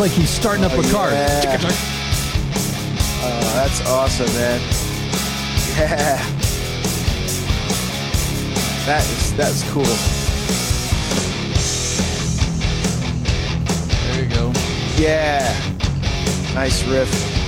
like he's starting up a car. Yeah. That's awesome, man. Yeah. That's cool. There you go. Yeah. Nice riff.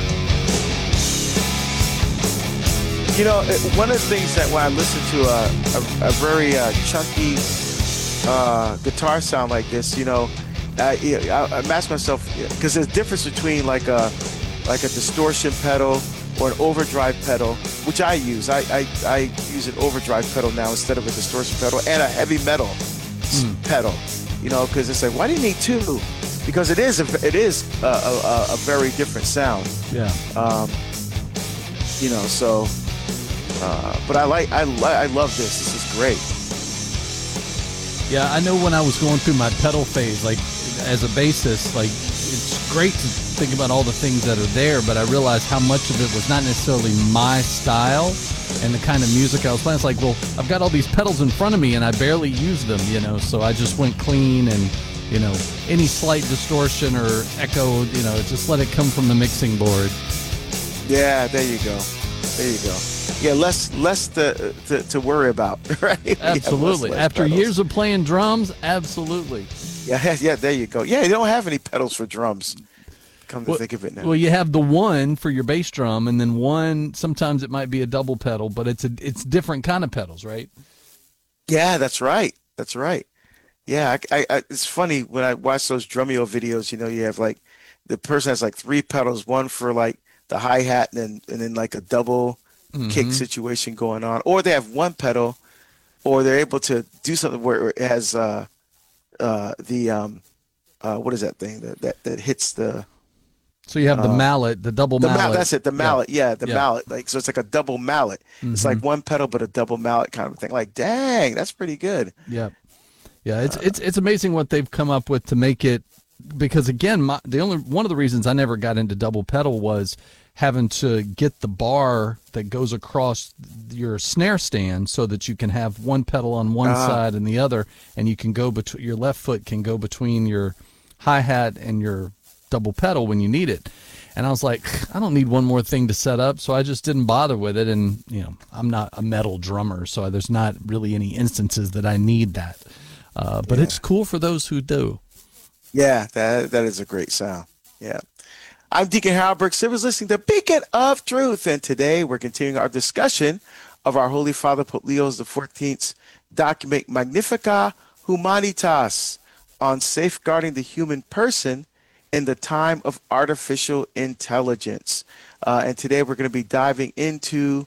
You know, one of the things that when I listen to a very chunky guitar sound like this, you know, I ask myself, because there's a difference between like a distortion pedal or an overdrive pedal, which I use. I use an overdrive pedal now instead of a distortion pedal, and a heavy metal pedal. You know, because it's like, why do you need two? Because it is a very different sound. Yeah. You know, so. But I love this. This is great. Yeah, I know when I was going through my pedal phase, like as a bassist, like it's great to think about all the things that are there, but I realized how much of it was not necessarily my style and the kind of music I was playing. It's like, well, I've got all these pedals in front of me and I barely use them, you know, so I just went clean and, you know, any slight distortion or echo, you know, just let it come from the mixing board. Yeah, there you go. There you go. Yeah, less to worry about, right? Absolutely. Less After pedals. years of playing drums, absolutely. Yeah, there you go. Yeah, you don't have any pedals for drums. Come to think of it now. Well, you have the one for your bass drum, and then one, sometimes it might be a double pedal, but it's different kind of pedals, right? Yeah, that's right. That's right. Yeah, I it's funny when I watch those Drumeo videos, you know, you have like the person has like three pedals, one for like the hi-hat and then like a double kick situation going on, or they have one pedal, or they're able to do something where it has what is that thing that hits the. So you have the mallet, the double mallet. That's it, the mallet. Yeah, the Yeah. mallet. Like, so it's like a double mallet. It's like one pedal but a double mallet kind of thing. Like, dang, that's pretty good. Yeah, yeah. It's amazing what they've come up with to make it. Because again, one of the reasons I never got into double pedal was having to get the bar that goes across your snare stand so that you can have one pedal on one side and the other, and you can go between your left foot can go between your hi-hat and your double pedal when you need it. And I was like, I don't need one more thing to set up, so I just didn't bother with it. And you know, I'm not a metal drummer, so there's not really any instances that I need that. But it's cool for those who do. Yeah, that is a great sound. Yeah. I'm Deacon Harold Burke Sivers, listening to Beacon of Truth, and today we're continuing our discussion of our Holy Father Pope Leo XIV's document Magnificat Humanitas on safeguarding the human person in the time of artificial intelligence. And today we're going to be diving into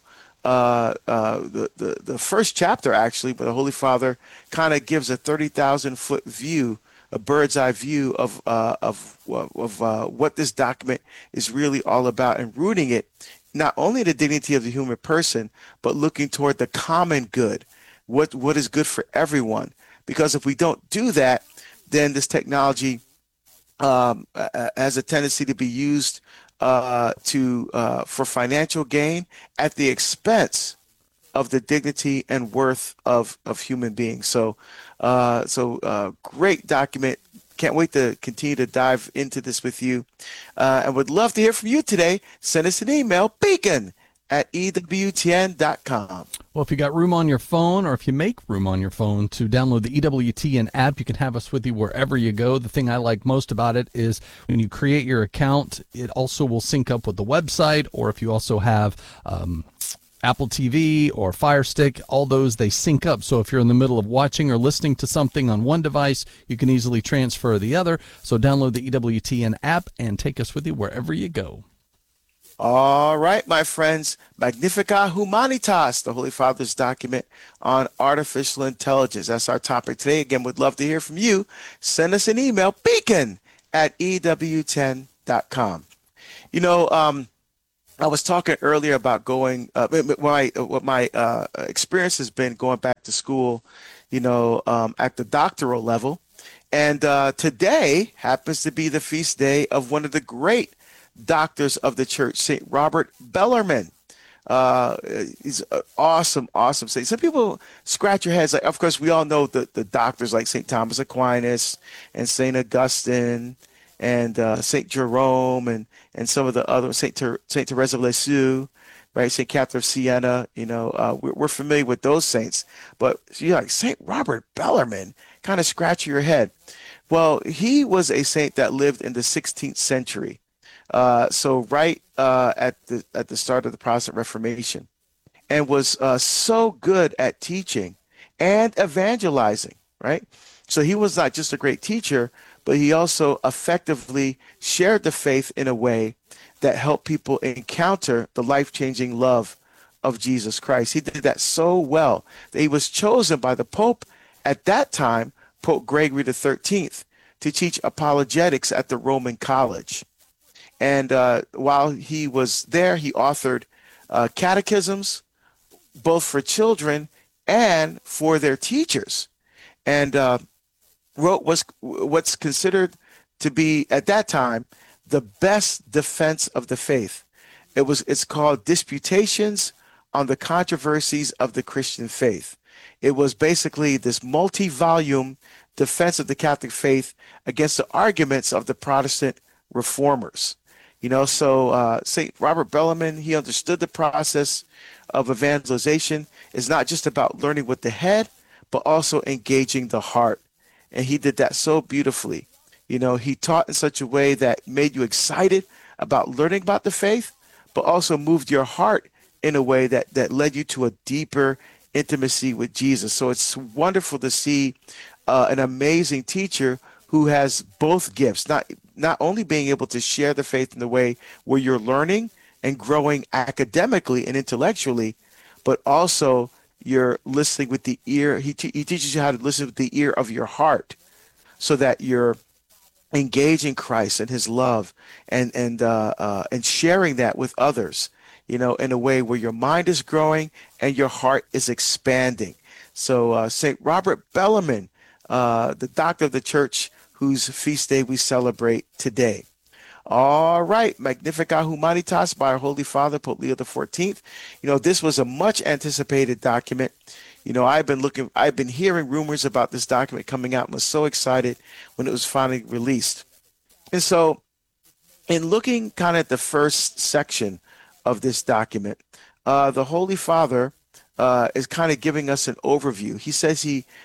the first chapter, actually, but the Holy Father kind of gives a 30,000-foot view, a bird's eye view of what this document is really all about, and rooting it not only the dignity of the human person, but looking toward the common good, what is good for everyone. Because if we don't do that, then this technology has a tendency to be used for financial gain at the expense of the dignity and worth of human beings. So great document. Can't wait to continue to dive into this with you. And would love to hear from you today. Send us an email, beacon@ewtn.com. Well, if you got room on your phone, or if you make room on your phone to download the EWTN app, you can have us with you wherever you go. The thing I like most about it is when you create your account, it also will sync up with the website, or if you also have Apple TV or Fire Stick, all those, they sync up. So if you're in the middle of watching or listening to something on one device, you can easily transfer the other. So download the EWTN app and take us with you wherever you go. All right, my friends, Magnificat Humanitas, the Holy Father's document on artificial intelligence. That's our topic today. Again, would love to hear from you. Send us an email, beacon@ewtn.com. You know, I was talking earlier about going, what my experience has been going back to school, you know, at the doctoral level. And today happens to be the feast day of one of the great doctors of the church, St. Robert Bellarmine. He's an awesome saint. Some people scratch your heads. Like, of course, we all know the doctors like St. Thomas Aquinas and St. Augustine and Saint Jerome, and some of the other Saint Teresa of Lisieux, right? Saint Catherine of Siena. We're familiar with those saints, but you like Saint Robert Bellarmine, kind of scratch your head. Well, he was a saint that lived in the 16th century, so right at the start of the Protestant Reformation, and was so good at teaching and evangelizing, right? So he was not just a great teacher, but he also effectively shared the faith in a way that helped people encounter the life-changing love of Jesus Christ. He did that so well that he was chosen by the Pope at that time, Pope Gregory the 13th, to teach apologetics at the Roman College. And while he was there, he authored catechisms, both for children and for their teachers, and wrote what's considered to be at that time the best defense of the faith. It's called Disputations on the Controversies of the Christian Faith. It was basically this multi-volume defense of the Catholic faith against the arguments of the Protestant reformers. So St. Robert Bellarmine, he understood the process of evangelization is not just about learning with the head, but also engaging the heart. And he did that so beautifully. He taught in such a way that made you excited about learning about the faith, but also moved your heart in a way that led you to a deeper intimacy with Jesus. So it's wonderful to see an amazing teacher who has both gifts, not only being able to share the faith in the way where you're learning and growing academically and intellectually, but also you're listening with the ear. He teaches you how to listen with the ear of your heart, so that you're engaging Christ and His love, and sharing that with others, in a way where your mind is growing and your heart is expanding. So Saint Robert Bellarmine, the doctor of the church, whose feast day we celebrate today. All right, Magnificat Humanitas by our Holy Father, Pope Leo XIV. This was a much anticipated document. I've been hearing rumors about this document coming out and was so excited when it was finally released. And so, in looking kind of at the first section of this document, the Holy Father is kind of giving us an overview. He says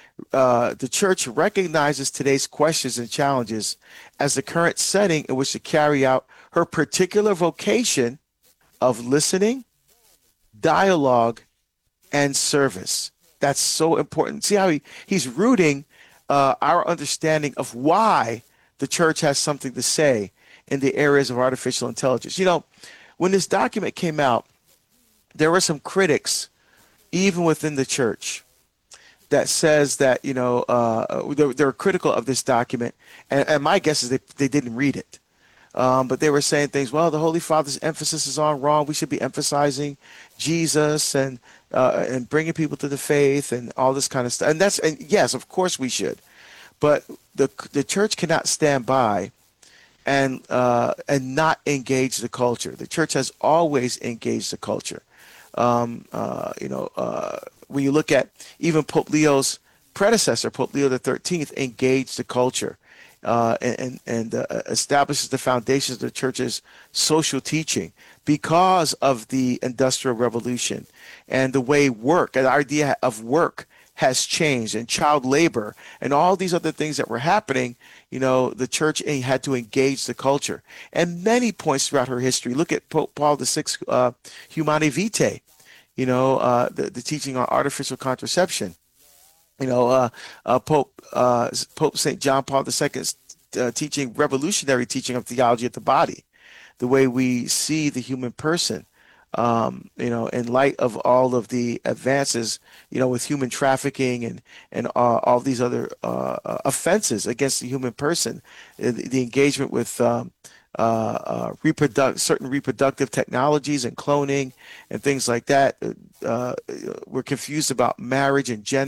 the church recognizes today's questions and challenges as the current setting in which to carry out her particular vocation of listening, dialogue, and service. That's so important. See how he's rooting our understanding of why the church has something to say in the areas of artificial intelligence. When this document came out, there were some critics, even within the church, that says that they're critical of this document, and my guess is they didn't read it, but they were saying things. Well, the Holy Father's emphasis is on wrong. We should be emphasizing Jesus and bringing people to the faith and all this kind of stuff. And yes, of course we should, but the church cannot stand by and not engage the culture. The church has always engaged the culture. When you look at even Pope Leo's predecessor, Pope Leo XIII, engaged the culture and establishes the foundations of the church's social teaching because of the Industrial Revolution and the way work, and the idea of work has changed, and child labor and all these other things that were happening. The church had to engage the culture. And many points throughout her history. Look at Pope Paul VI, Humanae Vitae, the teaching on artificial contraception. Pope St. John Paul II's teaching, revolutionary teaching of theology of the body, the way we see the human person. In light of all of the advances, with human trafficking and all these other offenses against the human person, the engagement with certain reproductive technologies and cloning and things like that. We're confused about marriage and gender.